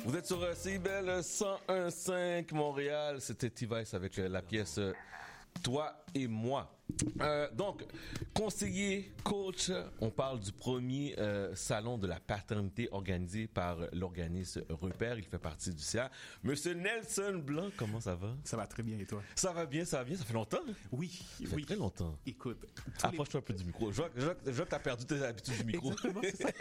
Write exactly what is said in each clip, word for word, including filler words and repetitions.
Vous êtes sur euh, C I B L cent un virgule cinq Montréal. C'était T-Vice avec euh, la pièce euh, Toi et moi. Euh, donc, conseiller, coach, on parle du premier euh, salon de la paternité organisé par l'organisme Repère. Il fait partie du C A. Monsieur Nelson Blanc, comment ça va? Ça va très bien et toi? Ça va bien, ça va bien. Ça fait longtemps? Hein? Oui, ça fait oui. très longtemps. Écoute, approche-toi les... un peu du micro. Je vois, je vois, je vois que tu as perdu tes habitudes du micro. Exactement, c'est ça.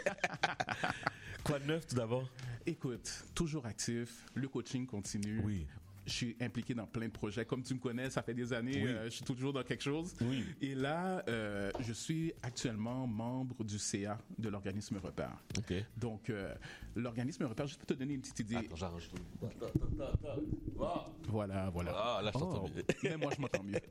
Quoi de neuf tout d'abord? Écoute, toujours actif. Le coaching continue. Oui. Je suis impliqué dans plein de projets. Comme tu me connais, ça fait des années, oui. euh, je suis toujours dans quelque chose. Oui. Et là, euh, je suis actuellement membre du C A de l'organisme Repère. OK. Donc, euh, l'organisme Repère, juste pour te donner une petite idée. Attends, j'arrange tout. Attends, attends, attends. Ah. Voilà, voilà. Ah, là, je t'entends oh, mieux. Mais moi, je m'entends mieux.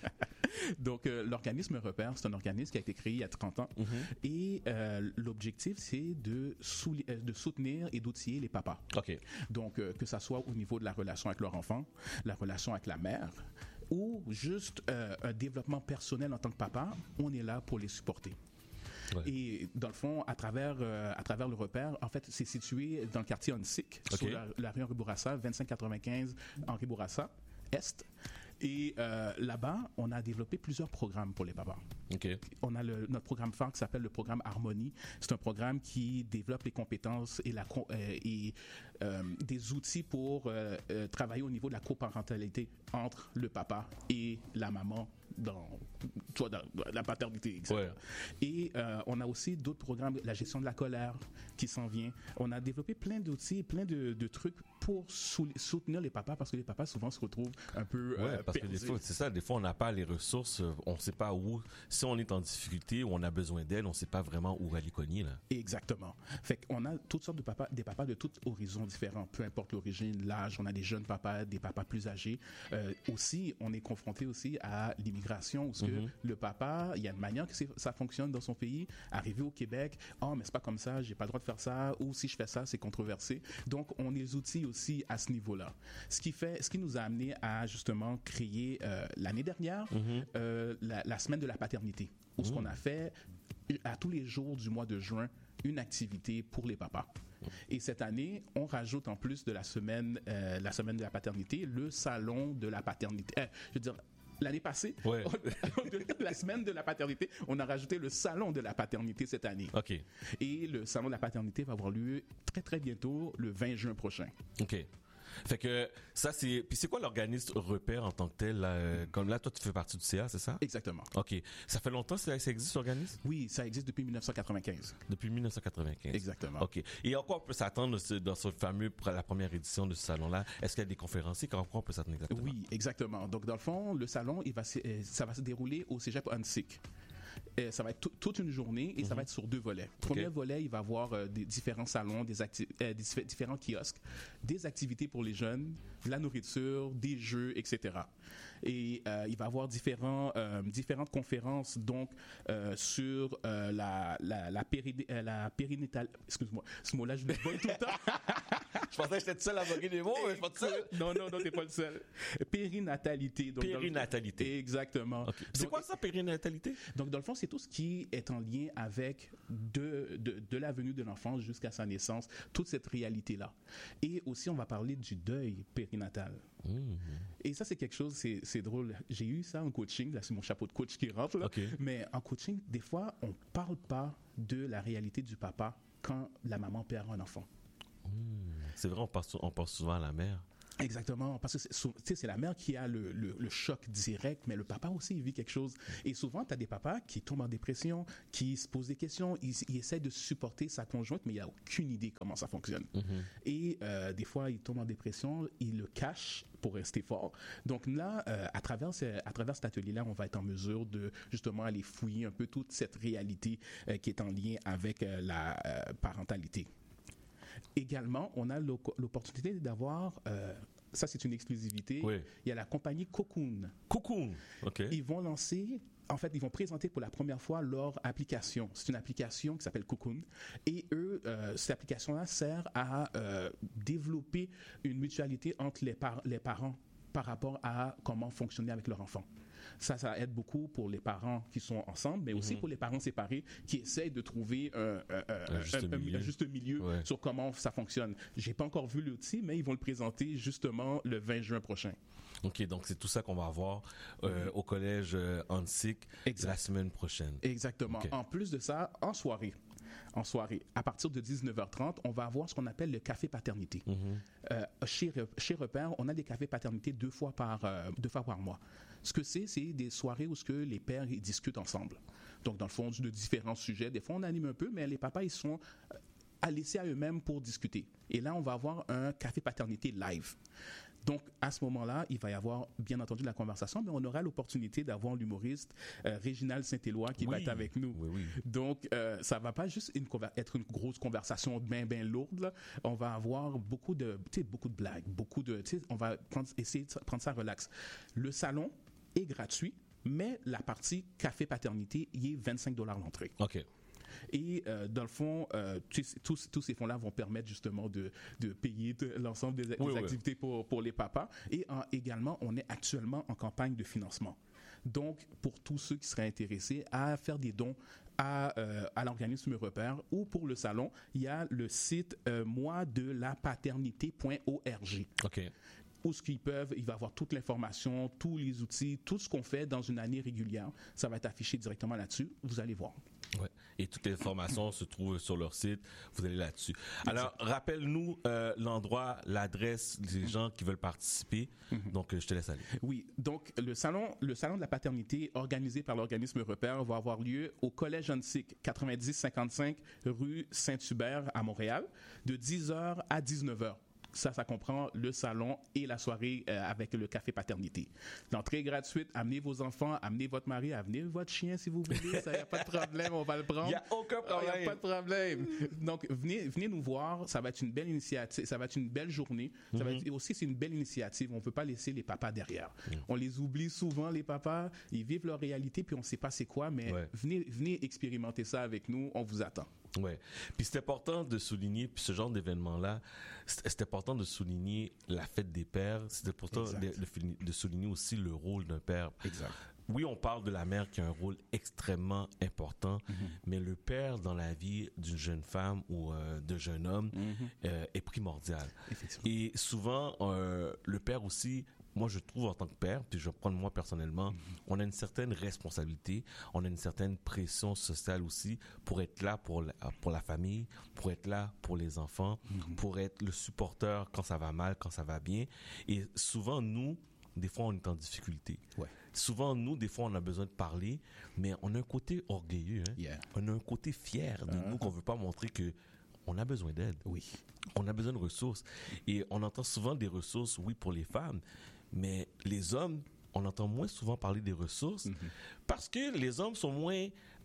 Donc, euh, l'organisme Repère, c'est un organisme qui a été créé il y a trente ans. Mm-hmm. Et euh, l'objectif, c'est de, sou- de soutenir et d'outiller les papas. OK. Donc, euh, que ça soit au niveau de la relation avec leur enfant, la relation avec la mère, ou juste euh, un développement personnel en tant que papa, on est là pour les supporter. Ouais. Et dans le fond, à travers, euh, à travers le repère, en fait, c'est situé dans le quartier Onsic, okay. sur la, la rue Henri Bourassa, vingt-cinq quatre-vingt-quinze Henri Bourassa, Est. Et euh, là-bas, on a développé plusieurs programmes pour les papas. Okay. On a le, notre programme phare qui s'appelle le programme Harmonie. C'est un programme qui développe les compétences et, la, euh, et euh, des outils pour euh, euh, travailler au niveau de la coparentalité entre le papa et la maman dans, toi, dans la paternité, et cetera. Ouais. Et euh, on a aussi d'autres programmes, la gestion de la colère qui s'en vient. On a développé plein d'outils, plein de, de trucs pour sou- soutenir les papas parce que les papas souvent se retrouvent un peu ouais, euh, parce perdus. que des fois, c'est ça, des fois on n'a pas les ressources, on ne sait pas où. Si on est en difficulté ou on a besoin d'aide, on ne sait pas vraiment où aller cogner là. Exactement. Fait qu'on a toutes sortes de papas, des papas de tous horizons différents, peu importe l'origine, l'âge. On a des jeunes papas, des papas plus âgés. Euh, aussi, on est confronté aussi à l'immigration, parce que mm-hmm. le papa, il y a une manière que ça fonctionne dans son pays. Arrivé au Québec, oh mais c'est pas comme ça, j'ai pas le droit de faire ça, ou si je fais ça, c'est controversé. Donc on est outils aussi à ce niveau-là. Ce qui fait, ce qui nous a amené à justement créer euh, l'année dernière mm-hmm. euh, la, la semaine de la paternité, où mm-hmm. ce qu'on a fait à tous les jours du mois de juin une activité pour les papas. Et cette année, on rajoute en plus de la semaine, euh, la semaine de la paternité, le salon de la paternité. Euh, je veux dire, l'année passée, ouais. on, la semaine de la paternité, on a rajouté le salon de la paternité cette année. OK. Et le salon de la paternité va avoir lieu très très bientôt, le vingt juin prochain. OK. Fait que ça c'est puis c'est quoi l'organisme Repère en tant que tel là, comme là toi tu fais partie du C A, c'est ça? Exactement. OK. Ça fait longtemps que ça, ça existe l'organisme? Oui, ça existe depuis dix-neuf cent quatre-vingt-quinze. Depuis dix-neuf cent quatre-vingt-quinze. Exactement. OK. Et en quoi on peut s'attendre dans ce fameux la première édition de ce salon là? Est-ce qu'il y a des conférenciers? En quoi on peut s'attendre exactement? Oui, exactement. Donc dans le fond, le salon il va ça va se dérouler au Cégep Onsic. Et ça va être t- toute une journée et mm-hmm. ça va être sur deux volets. Okay. Premier volet, il va y avoir euh, des différents salons, des, acti- euh, des dif- différents kiosques, des activités pour les jeunes, de la nourriture, des jeux, et cetera. Et euh, il va y avoir différents, euh, différentes conférences donc euh, sur euh, la la la, péri- euh, la périnatale. Excuse-moi, ce mot-là je le vois tout le temps. Je pensais que j'étais tout seul à voguer des mots, mais je suis pas tout seul. Non, non, non, t'es pas le seul. Périnatalité. Donc périnatalité. Le... Exactement. Okay. C'est donc, quoi ça, périnatalité? Donc, dans le fond, c'est tout ce qui est en lien avec de, de, de la venue de l'enfant jusqu'à sa naissance, toute cette réalité-là. Et aussi, on va parler du deuil périnatal. Mmh. Et ça, c'est quelque chose, c'est, c'est drôle. J'ai eu ça en coaching, là, c'est mon chapeau de coach qui rentre, là. Okay. Mais en coaching, des fois, on parle pas de la réalité du papa quand la maman perd un enfant. Mmh. C'est vrai, on pense, on pense souvent à la mère. Exactement, parce que c'est, c'est la mère qui a le, le, le choc direct, mais le papa aussi, il vit quelque chose. Et souvent, tu as des papas qui tombent en dépression, qui se posent des questions, ils, ils essaient de supporter sa conjointe, mais il n'a aucune idée comment ça fonctionne. Mm-hmm. Et euh, des fois, ils tombent en dépression, ils le cachent pour rester fort. Donc là, euh, à travers, ce, à travers cet atelier-là, on va être en mesure de justement aller fouiller un peu toute cette réalité euh, qui est en lien avec euh, la euh, parentalité. Également, on a l'opportunité d'avoir, euh, ça c'est une exclusivité, oui. Il y a la compagnie Cocoon. Cocoon, OK. Ils vont lancer, en fait, ils vont présenter pour la première fois leur application. C'est une application qui s'appelle Cocoon. Et eux, euh, cette application-là sert à euh, développer une mutualité entre les, par- les parents par rapport à comment fonctionner avec leur enfant. Ça, ça aide beaucoup pour les parents qui sont ensemble, mais aussi mm-hmm. pour les parents séparés qui essayent de trouver un, un, un, un, juste, un, milieu. un juste milieu ouais. sur comment ça fonctionne. J'ai pas encore vu l'outil, mais ils vont le présenter justement le vingt juin prochain. OK, donc c'est tout ça qu'on va avoir euh, mm-hmm. au collège euh, Hansik la semaine prochaine. Exactement. Okay. En plus de ça, en soirée, en soirée, à partir de dix-neuf heures trente, on va avoir ce qu'on appelle le café paternité. Mm-hmm. Euh, chez, chez Repère, on a des cafés paternité deux fois par, euh, deux fois par mois. Ce que c'est, c'est des soirées où ce que les pères ils discutent ensemble. Donc, dans le fond, de différents sujets. Des fois, on anime un peu, mais les papas, ils sont à laisser à eux-mêmes pour discuter. Et là, on va avoir un café paternité live. Donc, à ce moment-là, il va y avoir, bien entendu, la conversation, mais on aura l'opportunité d'avoir l'humoriste euh, Réginald Saint-Éloi qui oui. va être avec nous. Oui, oui. Donc, euh, ça ne va pas juste une conver- être une grosse conversation bien, bien lourde. Là. On va avoir beaucoup de, beaucoup de blagues, beaucoup de... On va prendre, essayer de prendre ça relax. Le salon est gratuit, mais la partie café paternité, il est vingt-cinq dollars l'entrée. OK. Et euh, dans le fond, euh, tous, tous ces fonds-là vont permettre justement de, de payer de, l'ensemble des, des oui, activités oui. Pour, pour les papas. Et en, également, on est actuellement en campagne de financement. Donc, pour tous ceux qui seraient intéressés à faire des dons à, euh, à l'organisme Repère ou pour le salon, il y a le site euh, moi de la paternité point org. OK. Où ce qu'ils peuvent, il va avoir toute l'information, tous les outils, tout ce qu'on fait dans une année régulière. Ça va être affiché directement là-dessus. Vous allez voir. Ouais. Et toutes les informations se trouvent sur leur site. Vous allez là-dessus. Alors, rappelle-nous euh, l'endroit, l'adresse des gens qui veulent participer. Mm-hmm. Donc, euh, je te laisse aller. Oui. Donc, le salon, le salon de la paternité organisé par l'organisme Repère va avoir lieu au Collège Hansik, quatre-vingt-dix cinquante-cinq rue Saint-Hubert à Montréal, de dix heures à dix-neuf heures. Ça, ça comprend le salon et la soirée euh, avec le café paternité. L'entrée est gratuite. Amenez vos enfants, amenez votre mari, amenez votre chien si vous voulez. Il n'y a pas de problème, on va le prendre. Il n'y a aucun problème. Il n'y a pas de problème. Donc, venez, venez nous voir. Ça va être une belle initiative. Ça va être une belle journée. Ça mm-hmm. va être, et aussi, c'est une belle initiative. On ne peut pas laisser les papas derrière. Mm. On les oublie souvent, les papas. Ils vivent leur réalité, puis on ne sait pas c'est quoi, mais ouais. venez, venez expérimenter ça avec nous. On vous attend. Oui. Puis c'est important de souligner, puis ce genre d'événement-là, c'est, c'est important de souligner la fête des pères, c'est important de, de, de souligner aussi le rôle d'un père. Exact. Oui, on parle de la mère qui a un rôle extrêmement important, mm-hmm. mais le père dans la vie d'une jeune femme ou euh, de jeune homme mm-hmm. euh, est primordial. Et souvent, euh, le père aussi... Moi, je trouve en tant que père, puis je vais prendre moi personnellement, mm-hmm. on a une certaine responsabilité, on a une certaine pression sociale aussi pour être là pour la, pour la famille, pour être là pour les enfants, mm-hmm. pour être le supporter quand ça va mal, quand ça va bien. Et souvent, nous, des fois, on est en difficulté. Ouais. Souvent, nous, des fois, on a besoin de parler, mais on a un côté orgueilleux. Hein? Yeah. On a un côté fier de uh-huh. nous qu'on ne veut pas montrer que on a besoin d'aide. Oui. On a besoin de ressources. Et on entend souvent des ressources, oui, pour les femmes, mais les hommes, on entend moins souvent parler des ressources mm-hmm. parce que les hommes sont moins,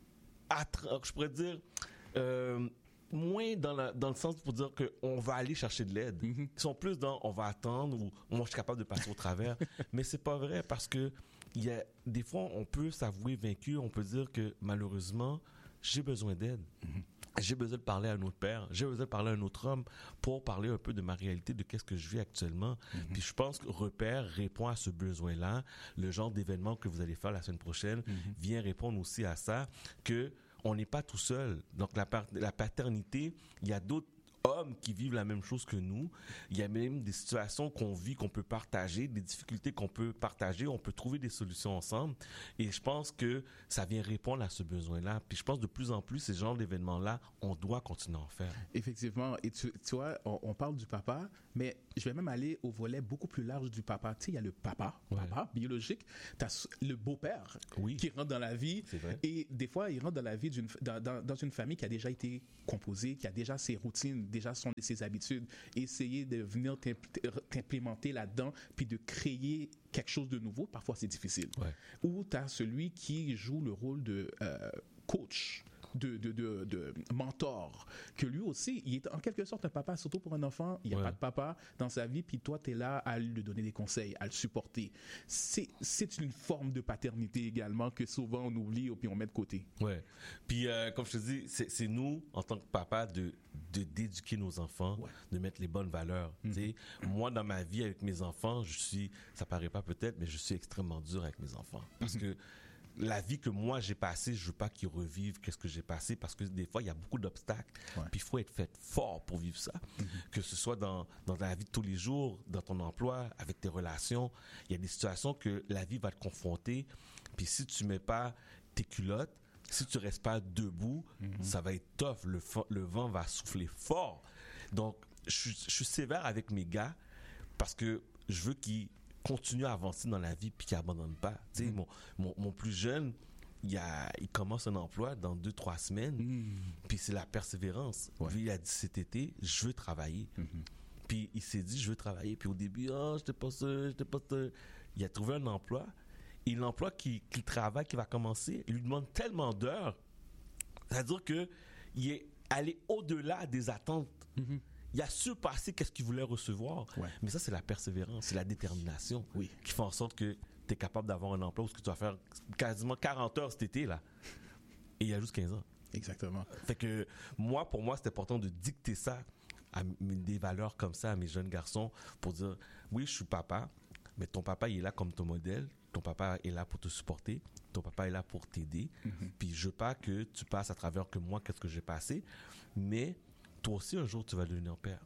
attra- je pourrais dire, euh, moins dans, la, dans le sens pour dire qu'on va aller chercher de l'aide. Mm-hmm. Ils sont plus dans on va attendre ou moi je suis capable de passer au travers. Mais c'est pas vrai parce que il y a, des fois on peut s'avouer vaincu, on peut dire que malheureusement j'ai besoin d'aide. Mm-hmm. J'ai besoin de parler à un autre père, j'ai besoin de parler à un autre homme pour parler un peu de ma réalité, de qu'est-ce que je vis actuellement. Mm-hmm. Puis je pense que Repère répond à ce besoin-là. Le genre d'événement que vous allez faire la semaine prochaine mm-hmm. vient répondre aussi à ça, que on n'est pas tout seul. Donc la, la paternité, il y a d'autres hommes qui vivent la même chose que nous. Il y a même des situations qu'on vit, qu'on peut partager, des difficultés qu'on peut partager. On peut trouver des solutions ensemble. Et je pense que ça vient répondre à ce besoin-là. Puis je pense de plus en plus, ces genres d'événements-là, on doit continuer à en faire. Effectivement. Et tu, tu vois, on, on parle du papa, mais je vais même aller au volet beaucoup plus large du papa. Tu sais, il y a le papa, ouais. papa biologique. Tu as le beau-père oui. qui rentre dans la vie. C'est vrai. Et des fois, il rentre dans la vie d'une, dans, dans, dans une famille qui a déjà été composée, qui a déjà ses routines, déjà son, ses habitudes. Essayer de venir t'implémenter là-dedans, puis de créer quelque chose de nouveau, parfois c'est difficile. Ouais. Ou tu as celui qui joue le rôle de euh, coach. de, de, de, de mentor, que lui aussi, il est en quelque sorte un papa, surtout pour un enfant, il n'y a Ouais. pas de papa dans sa vie, puis toi, tu es là à lui donner des conseils, à le supporter. C'est, c'est une forme de paternité également que souvent on oublie ou puis on met de côté. Ouais. Puis, euh, comme je te dis, c'est, c'est nous, en tant que papa, de, de d'éduquer nos enfants, Ouais. de mettre les bonnes valeurs. Tu sais, moi, dans ma vie avec mes enfants, je suis, ça paraît pas peut-être, mais je suis extrêmement dur avec mes enfants. Parce que la vie que moi j'ai passée, je veux pas qu'ils revivent qu'est-ce que j'ai passé, parce que des fois, il y a beaucoup d'obstacles. Ouais. Puis, il faut être fait fort pour vivre ça. Que ce soit dans, dans la vie de tous les jours, dans ton emploi, avec tes relations. Il y a des situations que la vie va te confronter. Puis, si tu mets pas tes culottes, si tu restes pas debout, ça va être tough. Le, fa- le vent va souffler fort. Donc, je, suis- je suis sévère avec mes gars parce que je veux qu'ils continuent à avancer dans la vie puis qu'ils abandonnent pas. Tu sais, mon, mon, mon plus jeune, il, a, il commence un emploi dans deux, trois semaines. Puis c'est la persévérance. Ouais. Lui, il a dit cet été, je veux travailler. Puis il s'est dit, je veux travailler. Puis au début, oh, j'étais pas sûr, j'étais pas sûr. Il a trouvé un emploi. Et l'emploi qu'il, qu'il travaille, qui va commencer, il lui demande tellement d'heures. C'est-à-dire que il est allé au-delà des attentes. Il a surpassé qu'est-ce qu'il voulait recevoir. Ouais. Mais ça, c'est la persévérance, c'est la détermination Oui. qui fait en sorte que tu es capable d'avoir un emploi où tu vas faire quasiment quarante heures cet été, là. Et il a juste quinze ans. Exactement. Fait que moi, pour moi, c'est important de dicter ça, à m- des valeurs comme ça à mes jeunes garçons pour dire, oui, je suis papa, mais ton papa, il est là comme ton modèle. Ton papa est là pour te supporter. Ton papa est là pour t'aider. Puis je veux pas que tu passes à travers que moi, qu'est-ce que j'ai passé. Mais toi aussi, un jour, tu vas devenir père.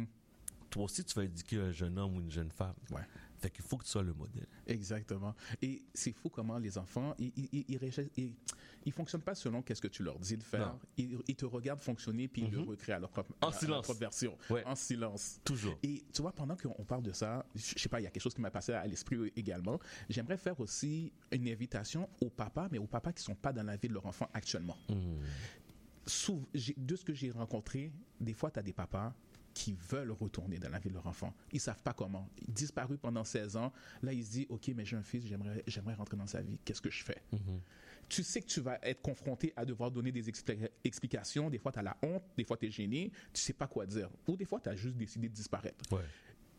Toi aussi, tu vas éduquer un jeune homme ou une jeune femme. Ouais. Fait qu'il faut que tu sois le modèle. Exactement. Et c'est fou comment les enfants, ils, ils, ils, ils, réagissent- ils- ils fonctionnent pas selon qu'est-ce que tu leur dis de faire. Non. Ils, ils te regardent fonctionner puis ils le recréent à leur propre, En à- à leur silence. propre version. Ouais. En silence. Toujours. Et tu vois, pendant qu'on parle de ça, je sais pas, il y a quelque chose qui m'a passé à l'esprit également. J'aimerais faire aussi une invitation aux papas, mais aux papas qui sont pas dans la vie de leur enfant actuellement. Souv- j'ai- de ce que j'ai rencontré, des fois, tu as des papas qui veulent retourner dans la vie de leur enfant. Ils savent pas comment. Disparu pendant seize ans, là, ils se disent, OK, mais j'ai un fils, j'aimerais, j'aimerais rentrer dans sa vie. Qu'est-ce que je fais? Tu sais que tu vas être confronté à devoir donner des expli- explications. Des fois, tu as la honte. Des fois, tu es gêné. Tu sais pas quoi dire. Ou des fois, tu as juste décidé de disparaître. Ouais.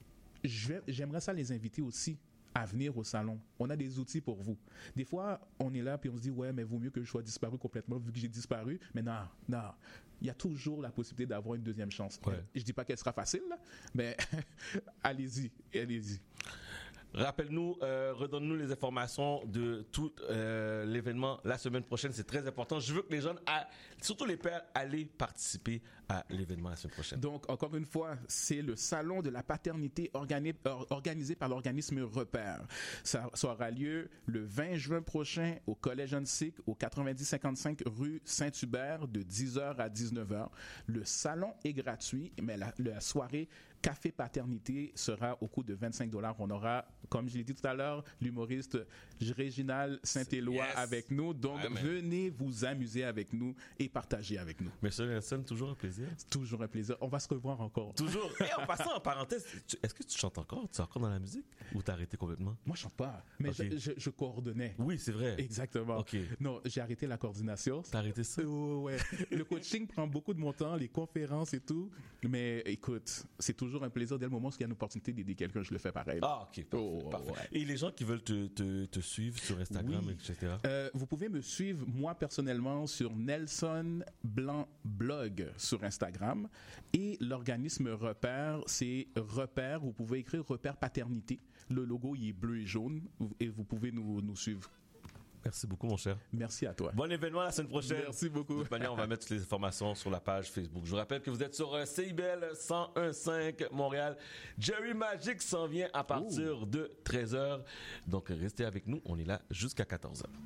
Je vais- j'aimerais ça les inviter aussi à venir au salon. On a des outils pour vous. Des fois, on est là puis on se dit, ouais, mais vaut mieux que je sois disparu complètement vu que j'ai disparu. Mais non, non. Il y a toujours la possibilité d'avoir une deuxième chance. Ouais. Je dis pas qu'elle sera facile, là, mais allez-y, allez-y. Rappelle-nous, euh, redonne-nous les informations de tout euh, l'événement la semaine prochaine. C'est très important. Je veux que les jeunes, a- surtout les pères, allez participer à l'événement la semaine prochaine. Donc, encore une fois, c'est le salon de la paternité organi- or- organisé par l'organisme Repère. Ça, ça aura lieu le vingt juin prochain au Collège Annecy, au quatre-vingt-dix cinquante-cinq rue Saint-Hubert, de dix heures à dix-neuf heures. Le salon est gratuit, mais la, la soirée Café Paternité sera au coût de vingt-cinq dollars. On aura, comme je l'ai dit tout à l'heure, l'humoriste Réginald Saint-Éloi Yes. avec nous. Donc, Amen. venez vous amuser avec nous et partager avec nous. Monsieur Nelson, toujours un plaisir. C'est toujours un plaisir. On va se revoir encore. Toujours. Et en passant, en parenthèse, tu- est-ce que tu chantes encore? Tu es encore dans la musique? Ou t'as arrêté complètement? Moi, je chante pas, mais Ok. je, je- je coordonnais. Oui, c'est vrai. Exactement. Ok. Non, j'ai arrêté la coordination. T'as arrêté ça? Oh, ouais. Le coaching prend beaucoup de mon temps, les conférences et tout. Mais écoute, c'est toujours un plaisir dès le moment où il y a une opportunité d'aider quelqu'un, je le fais pareil. Ah, ok. Parfait. Oh, parfait. ouais. Et les gens qui veulent te, te, te suivre sur Instagram, Oui. et cetera. Euh, vous pouvez me suivre, moi personnellement, sur Nelson Blanc Blog sur Instagram. Et l'organisme Repère, c'est Repère. Vous pouvez écrire Repère Paternité. Le logo, il est bleu et jaune. Et vous pouvez nous, nous suivre. Merci beaucoup, mon cher. Merci à toi. Bon événement la semaine prochaine. Merci beaucoup. De toute manière, on va mettre toutes les informations sur la page Facebook. Je vous rappelle que vous êtes sur euh, C I B L cent un virgule cinq Montréal. Jerry Magic s'en vient à partir de treize heures. Donc, restez avec nous. On est là jusqu'à quatorze heures.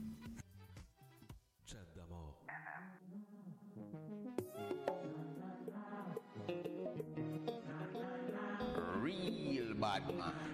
Chat d'amour. Real bad man.